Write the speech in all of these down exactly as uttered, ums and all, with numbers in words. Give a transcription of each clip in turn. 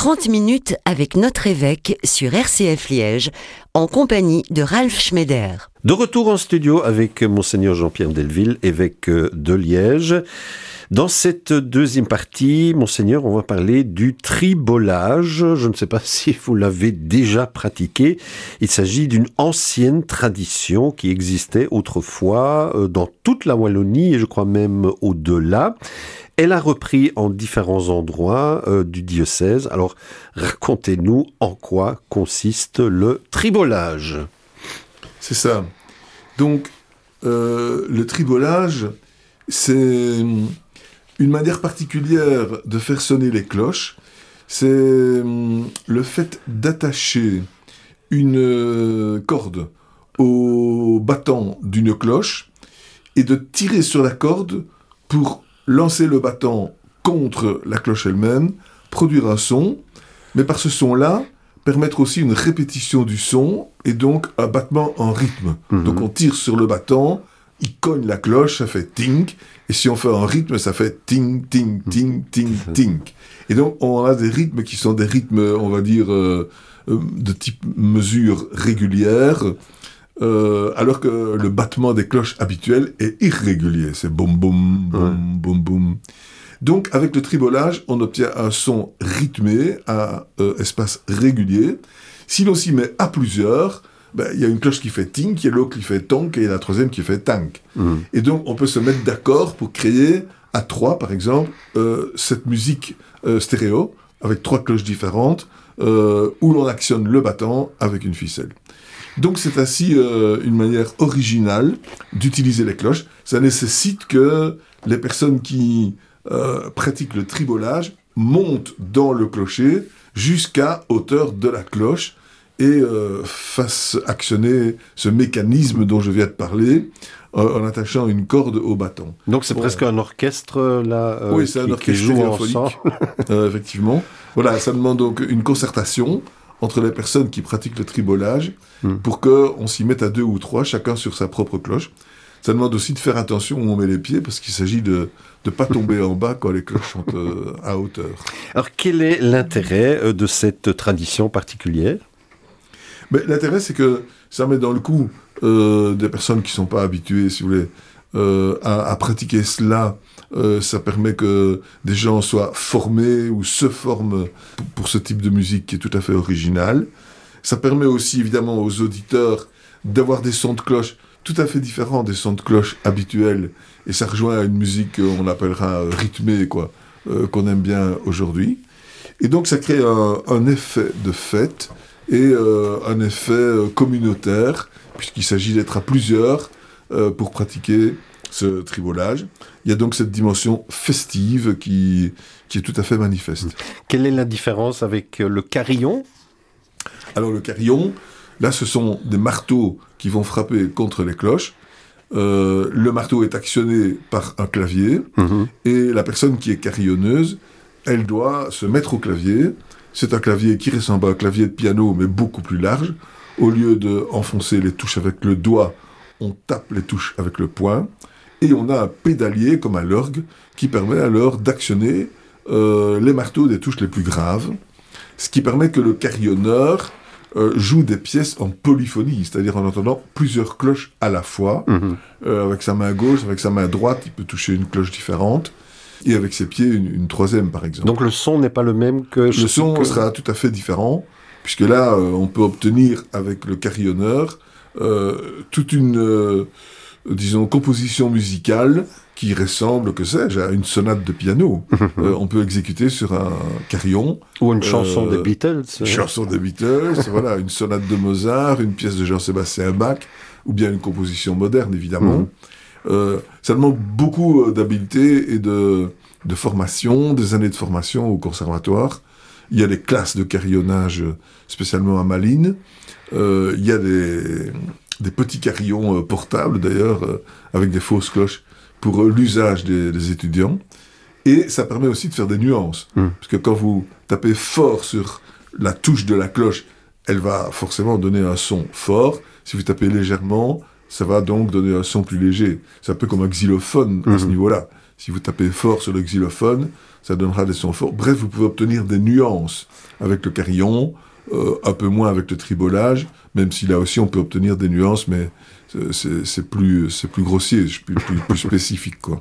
trente minutes avec notre évêque sur R C F Liège, en compagnie de Ralph Schneider. De retour en studio avec Monseigneur Jean-Pierre Delville, évêque de Liège. Dans cette deuxième partie, Monseigneur, on va parler du tribolage. Je ne sais pas si vous l'avez déjà pratiqué. Il s'agit d'une ancienne tradition qui existait autrefois dans toute la Wallonie et je crois même au-delà. Elle a repris en différents endroits euh, du diocèse. Alors, racontez-nous en quoi consiste le tribolage. C'est ça. Donc, euh, le tribolage, c'est une manière particulière de faire sonner les cloches. C'est le fait d'attacher une corde au battant d'une cloche et de tirer sur la corde pour lancer le battant contre la cloche elle-même, produire un son, mais par ce son-là, permettre aussi une répétition du son, et donc un battement en rythme. Mmh. Donc on tire sur le battant, il cogne la cloche, ça fait ting, et si on fait un rythme, ça fait ting, ting, ting, ting, ting. Et donc on a des rythmes qui sont des rythmes, on va dire, euh, de type mesure régulière, Euh, alors que le battement des cloches habituel est irrégulier. C'est boum, boum, boum, ouais. boum, boum. Donc, avec le tribolage, on obtient un son rythmé à euh, espace régulier. Si l'on s'y met à plusieurs, ben, y a une cloche qui fait ting, il y a l'autre qui fait tonk, et la troisième qui fait tank. Mmh. Et donc, on peut se mettre d'accord pour créer, à trois, par exemple, euh, cette musique euh, stéréo, avec trois cloches différentes, euh, où l'on actionne le battant avec une ficelle. Donc c'est ainsi euh, une manière originale d'utiliser les cloches. Ça nécessite que les personnes qui euh, pratiquent le tribolage montent dans le clocher jusqu'à hauteur de la cloche et euh, fassent actionner ce mécanisme dont je viens de parler euh, en attachant une corde au battant. Donc c'est bon. Presque un orchestre là euh, oui, c'est qui, un orchestre qui joue ensemble. euh, effectivement. Voilà, ça demande donc une concertation entre les personnes qui pratiquent le tribolage, mmh. pour qu'on s'y mette à deux ou trois, chacun sur sa propre cloche. Ça demande aussi de faire attention où on met les pieds, parce qu'il s'agit de ne pas tomber en bas quand les cloches sont euh, à hauteur. Alors, quel est l'intérêt de cette tradition particulière ? Mais l'intérêt, c'est que ça met dans le coup euh, des personnes qui ne sont pas habituées, si vous voulez, euh, à, à pratiquer cela. Euh, ça permet que des gens soient formés ou se forment pour, pour ce type de musique qui est tout à fait original. Ça permet aussi évidemment aux auditeurs d'avoir des sons de cloche tout à fait différents des sons de cloche habituels, et ça rejoint à une musique qu'on appellera rythmée, quoi, euh, qu'on aime bien aujourd'hui. Et donc ça crée un, un effet de fête et euh, un effet communautaire, puisqu'il s'agit d'être à plusieurs euh, pour pratiquer ce tribolage. Il y a donc cette dimension festive qui, qui est tout à fait manifeste. Quelle est la différence avec le carillon ? Alors le carillon, là ce sont des marteaux qui vont frapper contre les cloches. Euh, le marteau est actionné par un clavier, mmh. et la personne qui est carillonneuse, elle doit se mettre au clavier. C'est un clavier qui ressemble à un clavier de piano, mais beaucoup plus large. Au lieu d'enfoncer les touches avec le doigt, on tape les touches avec le poing. Et on a un pédalier, comme à l'orgue, qui permet alors d'actionner euh, les marteaux des touches les plus graves, ce qui permet que le carillonneur euh, joue des pièces en polyphonie, c'est-à-dire en entendant plusieurs cloches à la fois. Mmh. Euh, avec sa main gauche, avec sa main droite, il peut toucher une cloche différente, et avec ses pieds, une, une troisième, par exemple. Donc le son n'est pas le même que... Le son que... sera tout à fait différent, puisque là, euh, on peut obtenir, avec le carillonneur, euh, toute une... Euh, disons, composition musicale qui ressemble, que sais-je, à une sonate de piano. euh, on peut exécuter sur un carillon. Ou une chanson euh, des Beatles. Une chanson des Beatles, voilà, une sonate de Mozart, une pièce de Jean-Sébastien Bach, ou bien une composition moderne, évidemment. Mmh. Euh, ça demande beaucoup d'habileté et de, de formation, des années de formation au conservatoire. Il y a des classes de carillonnage, spécialement à Malines. Euh, il y a des... des petits carillons euh, portables, d'ailleurs, euh, avec des fausses cloches, pour euh, l'usage des, des étudiants. Et ça permet aussi de faire des nuances. Mmh. Parce que quand vous tapez fort sur la touche de la cloche, elle va forcément donner un son fort. Si vous tapez légèrement, ça va donc donner un son plus léger. C'est un peu comme un xylophone mmh. à ce niveau-là. Si vous tapez fort sur le xylophone, ça donnera des sons forts. Bref, vous pouvez obtenir des nuances avec le carillon, euh, un peu moins avec le tribolage, même si là aussi on peut obtenir des nuances, mais c'est, c'est, plus, c'est plus grossier, plus, plus, plus spécifique, quoi.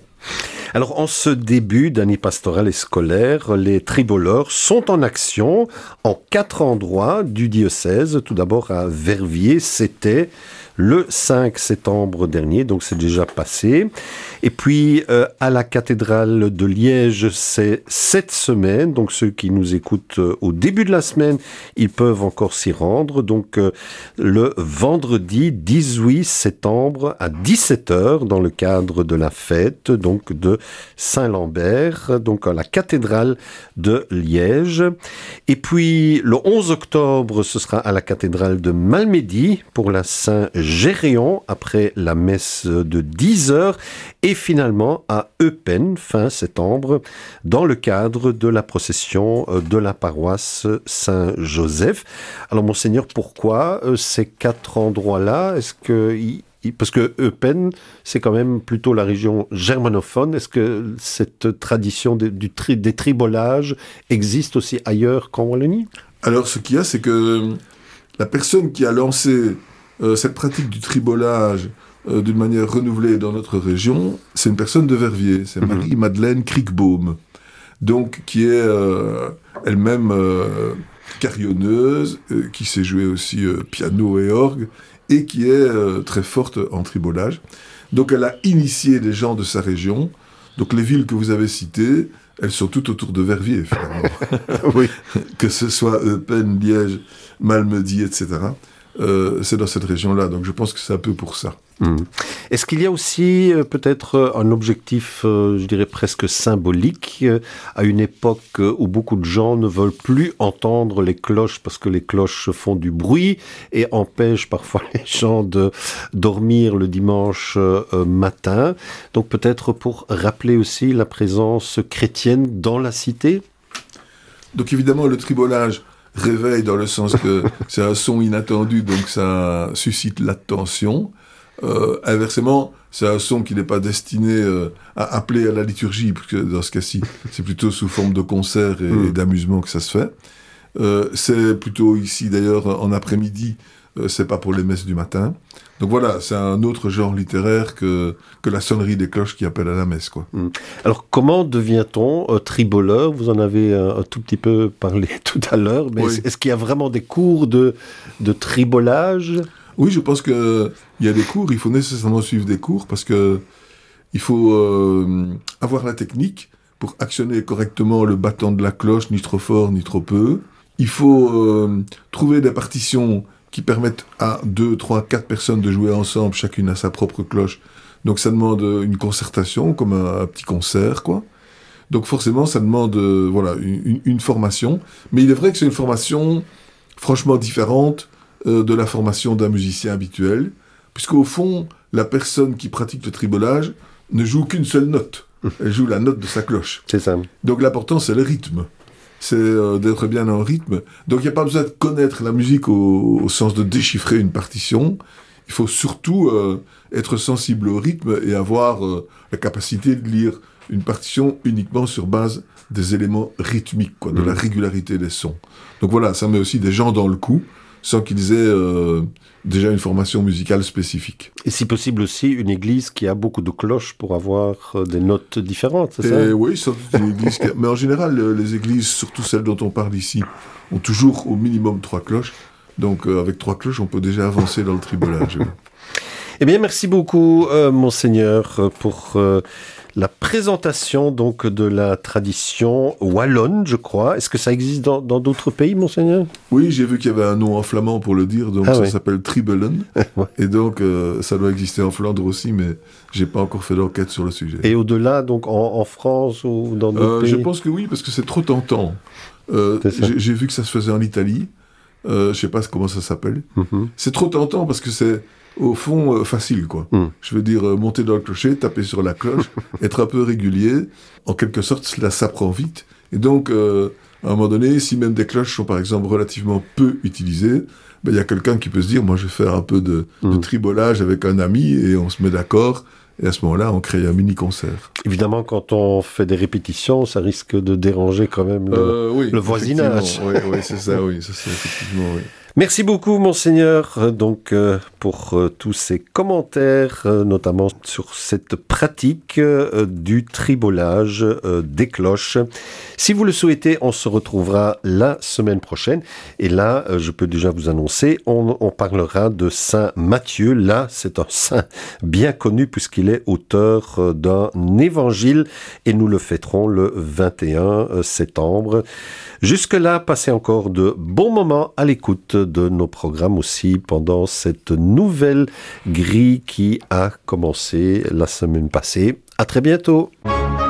Alors, en ce début d'année pastorale et scolaire, les triboleurs sont en action en quatre endroits du diocèse. Tout d'abord à Verviers, c'était le cinq septembre dernier, donc c'est déjà passé. Et puis euh, à la cathédrale de Liège, c'est cette semaine, donc ceux qui nous écoutent euh, au début de la semaine, ils peuvent encore s'y rendre. Donc euh, le vendredi dix-huit septembre à dix-sept heures, dans le cadre de la fête donc de Saint-Lambert, donc à la cathédrale de Liège. Et puis le onze octobre, ce sera à la cathédrale de Malmedy pour la Saint-Géréon, après la messe de dix heures. Et finalement à Eupen, fin septembre, dans le cadre de la procession de la paroisse Saint-Joseph. Alors, Monseigneur, pourquoi ces quatre endroits-là? Est-ce que... Parce que Eupen, c'est quand même plutôt la région germanophone. Est-ce que cette tradition de, du tri, des tribolages existe aussi ailleurs qu'en Wallonie? Alors, ce qu'il y a, c'est que la personne qui a lancé euh, cette pratique du tribolage euh, d'une manière renouvelée dans notre région, c'est une personne de Verviers. C'est mm-hmm. Marie-Madeleine Kriegbaum, donc qui est euh, elle-même euh, carillonneuse, euh, qui sait jouer aussi euh, piano et orgue, et qui est euh, très forte en tribolage. Donc elle a initié les gens de sa région. Donc les villes que vous avez citées, elles sont toutes autour de Verviers, finalement. Oui. Que ce soit Eupen, Liège, Malmedy, et cetera. Euh, c'est dans cette région-là, donc je pense que c'est un peu pour ça. Mmh. Est-ce qu'il y a aussi euh, peut-être euh, un objectif, euh, je dirais presque symbolique, euh, à une époque euh, où beaucoup de gens ne veulent plus entendre les cloches parce que les cloches font du bruit et empêchent parfois les gens de dormir le dimanche euh, matin. Donc peut-être pour rappeler aussi la présence chrétienne dans la cité? Donc évidemment, le tribolage réveille dans le sens que c'est un son inattendu, donc ça suscite l'attention. Euh, inversement, c'est un son qui n'est pas destiné euh, à appeler à la liturgie, parce que dans ce cas-ci, c'est plutôt sous forme de concert et, mmh. et d'amusement que ça se fait. Euh, c'est plutôt ici, d'ailleurs, en après-midi, euh, c'est pas pour les messes du matin. Donc voilà, c'est un autre genre littéraire que, que la sonnerie des cloches qui appelle à la messe, quoi. Mmh. Alors, comment devient-on euh, triboleur? Vous en avez euh, un tout petit peu parlé tout à l'heure, mais oui. est-ce, est-ce qu'il y a vraiment des cours de, de tribolage? Oui, je pense qu'il y a des cours, il faut nécessairement suivre des cours, parce que il faut euh, avoir la technique pour actionner correctement le battant de la cloche, ni trop fort, ni trop peu. Il faut euh, trouver des partitions qui permettent à deux, trois, quatre personnes de jouer ensemble, chacune à sa propre cloche. Donc ça demande une concertation, comme un, un petit concert, quoi. Donc forcément, ça demande euh, voilà, une, une formation. Mais il est vrai que c'est une formation franchement différente euh, de la formation d'un musicien habituel, puisqu'au fond, la personne qui pratique le tribolage ne joue qu'une seule note. Elle joue la note de sa cloche. C'est ça. Donc l'important, c'est le rythme. C'est euh, d'être bien en rythme. Donc il n'y a pas besoin de connaître la musique au, au sens de déchiffrer une partition. Il faut surtout euh, être sensible au rythme et avoir euh, la capacité de lire une partition uniquement sur base des éléments rythmiques, quoi, de mmh. la régularité des sons. Donc voilà, ça met aussi des gens dans le coup, sans qu'ils aient euh, déjà une formation musicale spécifique. Et si possible aussi, une église qui a beaucoup de cloches pour avoir euh, des notes différentes, c'est et ça? Oui, sans doute une église qui a... Mais en général, les églises, surtout celles dont on parle ici, ont toujours au minimum trois cloches. Donc euh, avec trois cloches, on peut déjà avancer dans le tribolage. Eh bien, merci beaucoup, euh, Monseigneur, pour euh, la présentation donc de la tradition wallonne, je crois. Est-ce que ça existe dans, dans d'autres pays, Monseigneur? Oui, j'ai vu qu'il y avait un nom en flamand pour le dire, donc ah, ça oui. s'appelle Tribelen. Ouais. Et donc, euh, ça doit exister en Flandre aussi, mais j'ai pas encore fait d'enquête sur le sujet. Et au-delà, donc en, en France ou dans d'autres euh, pays? Je pense que oui, parce que c'est trop tentant. Euh, j'ai, j'ai vu que ça se faisait en Italie. Euh, je sais pas comment ça s'appelle. Mm-hmm. C'est trop tentant parce que c'est, au fond, euh, facile, quoi. Mm. Je veux dire, euh, monter dans le clocher, taper sur la cloche, être un peu régulier. En quelque sorte, cela s'apprend vite. Et donc, euh, à un moment donné, si même des cloches sont, par exemple, relativement peu utilisées, ben, y a quelqu'un qui peut se dire, moi, je vais faire un peu de, mm. de tribolage avec un ami et on se met d'accord Et à ce moment-là, on crée un mini-concert. Évidemment, quand on fait des répétitions, ça risque de déranger quand même le, euh, oui, le voisinage. Oui, oui, c'est ça, oui, c'est ça, effectivement, oui. Merci beaucoup, Monseigneur, donc, euh, pour euh, tous ces commentaires, euh, notamment sur cette pratique euh, du tribolage euh, des cloches. Si vous le souhaitez, on se retrouvera la semaine prochaine. Et là, euh, je peux déjà vous annoncer, on, on parlera de Saint Matthieu. Là, c'est un saint bien connu puisqu'il est auteur euh, d'un évangile et nous le fêterons le vingt et un septembre. Jusque-là, passez encore de bons moments à l'écoute de nos programmes aussi pendant cette nouvelle grille qui a commencé la semaine passée. À très bientôt.